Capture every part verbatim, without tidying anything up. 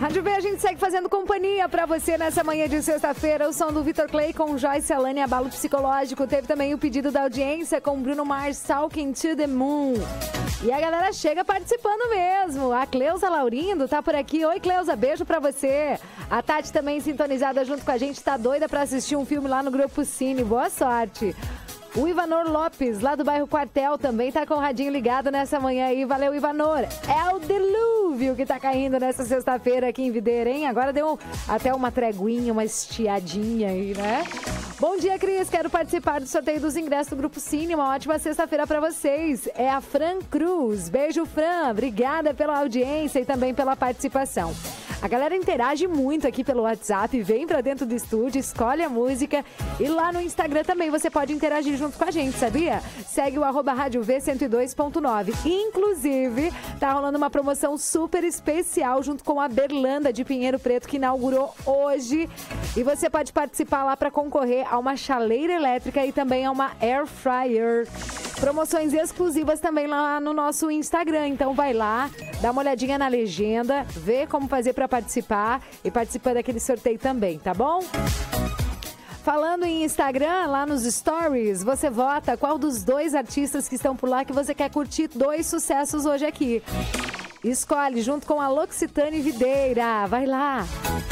Rádio V, a gente segue fazendo companhia pra você nessa manhã de sexta-feira. O som do Vitor Clay com Joyce Alane, abalo psicológico. Teve também o pedido da audiência com Bruno Mars, Talking to the Moon. E a galera chega participando mesmo. A Cleusa Laurindo tá por aqui. Oi, Cleusa, beijo pra você. A Tati também sintonizada junto com a gente, tá doida pra assistir um filme lá no Grupo Cine. Boa sorte. O Ivanor Lopes, lá do bairro Quartel, também tá com o radinho ligado nessa manhã aí. Valeu, Ivanor. É o dilúvio que tá caindo nessa sexta-feira aqui em Videira, hein? Agora deu até uma treguinha, uma estiadinha aí, né? Bom dia, Cris. Quero participar do sorteio dos ingressos do Grupo Cine. Uma ótima sexta-feira pra vocês. É a Fran Cruz. Beijo, Fran. Obrigada pela audiência e também pela participação. A galera interage muito aqui pelo WhatsApp, vem pra dentro do estúdio, escolhe a música e lá no Instagram também você pode interagir junto com a gente, sabia? Segue o arroba rádio V cento e dois ponto nove. Inclusive, tá rolando uma promoção super especial junto com a Berlanda de Pinheiro Preto, que inaugurou hoje. E você pode participar lá para concorrer a uma chaleira elétrica e também a uma air fryer. Promoções exclusivas também lá no nosso Instagram. Então vai lá, dá uma olhadinha na legenda, vê como fazer para participar e participar daquele sorteio também, tá bom? Falando em Instagram, lá nos stories, você vota qual dos dois artistas que estão por lá que você quer curtir dois sucessos hoje aqui. Escolhe junto com a L'Occitane Videira. Vai lá.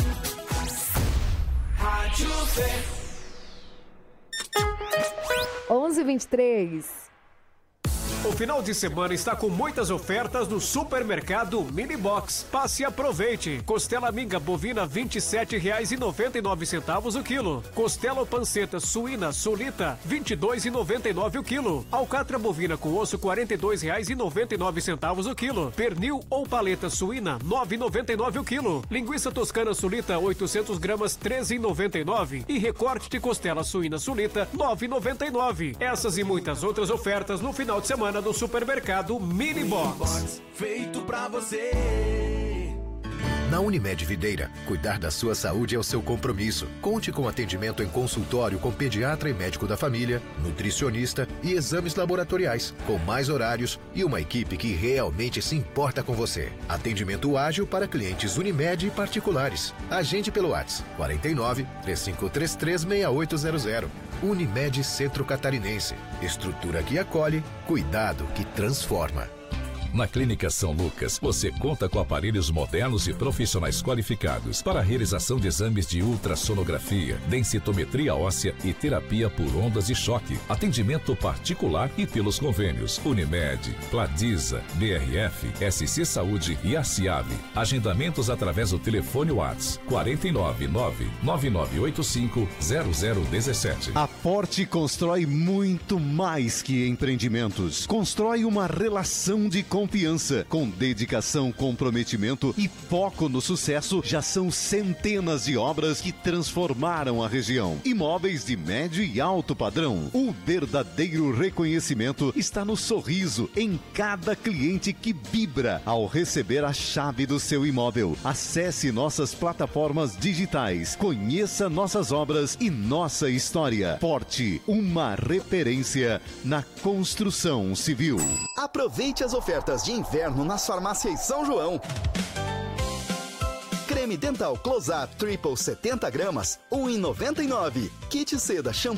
onze e vinte e três. O final de semana está com muitas ofertas no Supermercado Mini Box. Passe e aproveite. Costela minga bovina vinte e sete reais e noventa e nove centavos o quilo. Costela ou panceta suína solita vinte e dois reais e noventa e nove o quilo. Alcatra bovina com osso quarenta e dois reais e noventa e nove centavos o quilo. Pernil ou paleta suína nove reais e noventa e nove o quilo. Linguiça toscana solita oitocentos gramas treze reais e noventa e nove e recorte de costela suína solita nove reais e noventa e nove. Essas e muitas outras ofertas no final de semana do Supermercado Mini Box. Feito pra você. Na Unimed Videira, cuidar da sua saúde é o seu compromisso. Conte com atendimento em consultório com pediatra e médico da família, nutricionista e exames laboratoriais, com mais horários e uma equipe que realmente se importa com você. Atendimento ágil para clientes Unimed e particulares. Agende pelo WhatsApp quarenta e nove, três cinco três três, seis oito zero zero. Unimed Centro Catarinense. Estrutura que acolhe, cuidado que transforma. Na Clínica São Lucas, você conta com aparelhos modernos e profissionais qualificados para a realização de exames de ultrassonografia, densitometria óssea e terapia por ondas de choque. Atendimento particular e pelos convênios Unimed, Pladisa, B R F, S C Saúde e a Ciave. Agendamentos através do telefone WhatsApp quarenta e nove, nove nove nove oito cinco, zero zero um sete. A Porte constrói muito mais que empreendimentos. Constrói uma relação de confiança. Confiança, com dedicação, comprometimento e foco no sucesso, já são centenas de obras que transformaram a região. Imóveis de médio e alto padrão. O verdadeiro reconhecimento está no sorriso em cada cliente que vibra ao receber a chave do seu imóvel. Acesse nossas plataformas digitais, conheça nossas obras e nossa história. Forte, uma referência na construção civil. Aproveite as ofertas de inverno nas farmácias São João. Creme dental Close-Up Triple setenta gramas, um real e noventa e nove. Kit seda shampoo